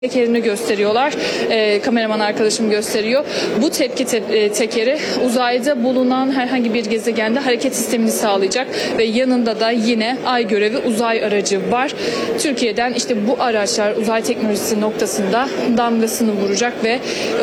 tekerini gösteriyorlar. Kameraman arkadaşım gösteriyor. Bu tepki tekeri uzayda bulunan herhangi bir gezegende hareket sistemini sağlayacak ve yanında da yine ay görevi uzay aracı var. Türkiye'den işte bu araçlar uzay teknolojisi noktasında damgasını vuracak ve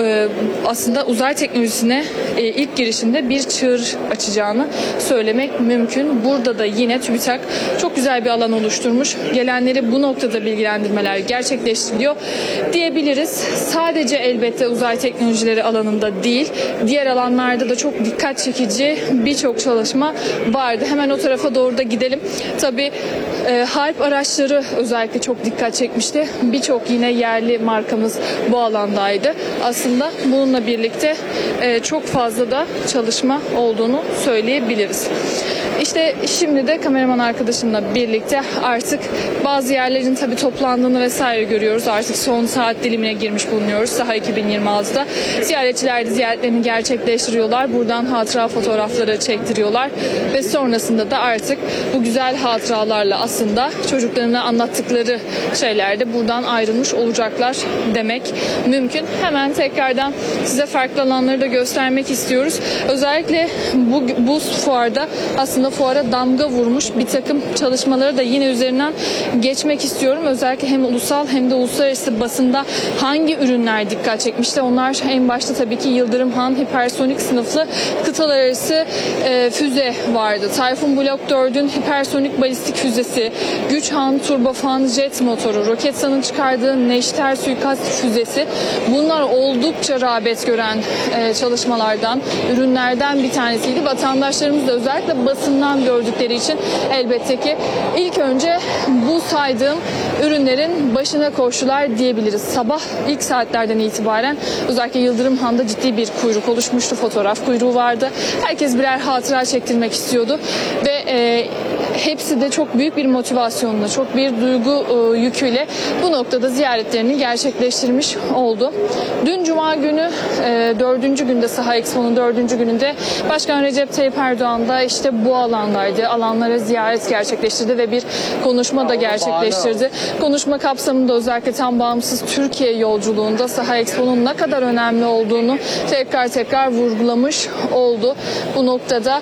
aslında uzay teknolojisine ilk girişinde bir çığır açacağını söylemek mümkün. Burada da yine TÜBİTAK çok güzel bir alan oluşturmuş. Gelenleri bu noktada bilgilendirmeler gerçekleştiriliyor diyebiliriz. Sadece elbette uzay teknolojileri alanında değil, diğer alanlarda da çok dikkat çekici birçok çalışma vardı. Hemen o tarafa doğru da gidelim. Tabii harp araçları özellikle çok dikkat çekmişti. Birçok yine yerli markamız bu alandaydı. Aslında bununla birlikte çok fazla da çalışma olduğunu söyleyebiliriz. İşte şimdi de kameraman arkadaşımla birlikte artık bazı yerlerin tabii toplandığını vesaire görüyoruz. Artık son saat dilimine girmiş bulunuyoruz. Saha 2026'da ziyaretçiler de ziyaretlerini gerçekleştiriyorlar. Buradan hatıra fotoğrafları çektiriyorlar ve sonrasında da artık bu güzel hatıralarla aslında çocuklarına anlattıkları şeyler de buradan ayrılmış olacaklar demek mümkün. Hemen tekrardan size farklı alanları da göstermek istiyoruz. Özellikle bu fuarda aslında fuara damga vurmuş bir takım çalışmaları da yine üzerinden geçmek istiyorum. Özellikle hem ulusal hem de uluslararası basında hangi ürünler dikkat çekmişti? Onlar en başta tabii ki Yıldırım Han hipersonik sınıflı kıtalar arası füze vardı. Tayfun Block 4'ün hipersonik balistik füzesi, Güç Han turbofan jet motoru, Roketsan'ın çıkardığı Neşter suikast füzesi. Bunlar oldukça rağbet gören çalışmalardan, ürünlerden bir tanesiydi. Vatandaşlarımız da özellikle basından gördükleri için elbette ki ilk önce bu saydığım ürünlerin başına koştular diyebiliriz. Sabah ilk saatlerden itibaren özellikle Yıldırım Han'da ciddi bir kuyruk oluşmuştu. Fotoğraf kuyruğu vardı. Herkes birer hatıra çektirmek istiyordu ve hepsi de çok büyük bir motivasyonla, çok bir duygu yüküyle bu noktada ziyaretlerini gerçekleştirmiş oldu. Dün Cuma günü 4. günde Saha Expo'nun 4. gününde Başkan Recep Tayyip Erdoğan da işte bu alandaydı. Alanlara ziyaret gerçekleştirdi ve bir konuşma da gerçekleştirdi. Konuşma kapsamında özellikle tam bağımsız Türkiye yolculuğunda Saha Expo'nun ne kadar önemli olduğunu tekrar vurgulamış oldu. Bu noktada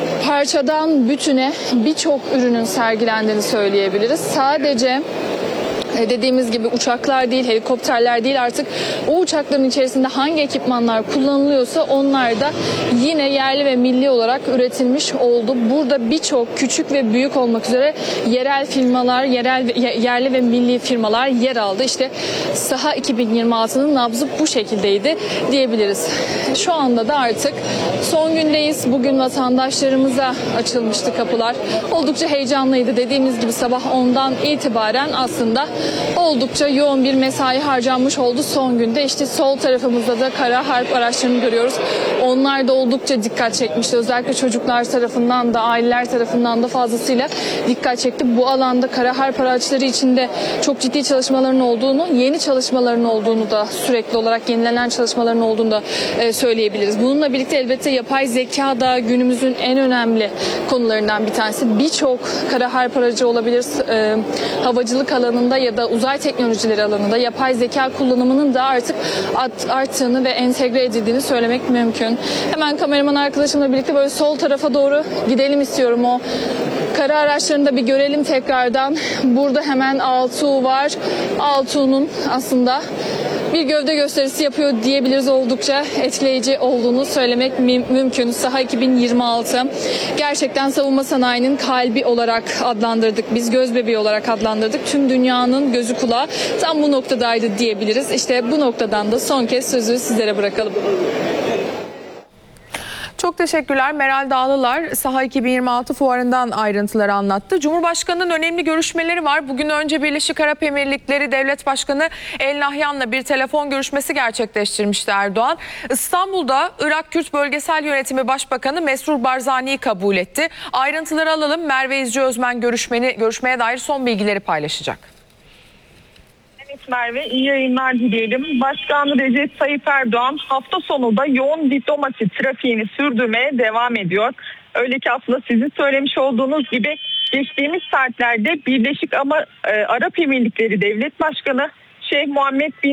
parçadan bütüne birçok ürünün sergilendiğini söyleyebiliriz. Sadece dediğimiz gibi uçaklar değil, helikopterler değil, artık o uçakların içerisinde hangi ekipmanlar kullanılıyorsa onlar da yine yerli ve milli olarak üretilmiş oldu. Burada birçok küçük ve büyük olmak üzere yerel firmalar, yerli ve milli firmalar yer aldı. İşte Saha 2026'nın nabzı bu şekildeydi diyebiliriz. Şu anda da artık son gündeyiz. Bugün vatandaşlarımıza açılmıştı kapılar. Oldukça heyecanlıydı. Dediğimiz gibi sabah 10'dan itibaren aslında oldukça yoğun bir mesai harcanmış oldu son günde. İşte sol tarafımızda da kara harp araçlarını görüyoruz. Onlar da oldukça dikkat çekmişti. Özellikle çocuklar tarafından da aileler tarafından da fazlasıyla dikkat çekti. Bu alanda kara harp araçları içinde çok ciddi çalışmaların olduğunu, yeni çalışmaların olduğunu da sürekli olarak yenilenen çalışmaların olduğunu da söyleyebiliriz. Bununla birlikte elbette yapay zeka da günümüzün en önemli konularından bir tanesi. Birçok kara harp aracı olabilir. Havacılık alanında ya da uzay teknolojileri alanında yapay zeka kullanımının da artık arttığını ve entegre edildiğini söylemek mümkün. Hemen kameraman arkadaşımla birlikte böyle sol tarafa doğru gidelim istiyorum. O kara araçlarını da bir görelim tekrardan. Burada hemen Altuğ var. Altuğ'un aslında bir gövde gösterisi yapıyor diyebiliriz. Oldukça etkileyici olduğunu söylemek mümkün. Saha 2026 gerçekten savunma sanayinin kalbi olarak adlandırdık. Biz göz bebeği olarak adlandırdık. Tüm dünyanın gözü kulağı tam bu noktadaydı diyebiliriz. İşte bu noktadan da son kez sözü sizlere bırakalım. Çok teşekkürler. Meral Dağlılar Saha 2026 fuarından ayrıntıları anlattı. Cumhurbaşkanı'nın önemli görüşmeleri var. Bugün önce Birleşik Arap Emirlikleri Devlet Başkanı El Nahyan'la bir telefon görüşmesi gerçekleştirmişti Erdoğan. İstanbul'da Irak Kürt Bölgesel Yönetimi Başbakanı Mesrur Barzani'yi kabul etti. Ayrıntıları alalım. Merve İzci Özmen görüşmeye dair son bilgileri paylaşacak. Evet Merve, iyi yayınlar dileyelim. Başkan Recep Tayyip Erdoğan hafta sonu da yoğun diplomasi trafiğini sürdürmeye devam ediyor. Öyle ki aslında sizin söylemiş olduğunuz gibi geçtiğimiz saatlerde Birleşik Arap Emirlikleri Devlet Başkanı Şeyh Muhammed bin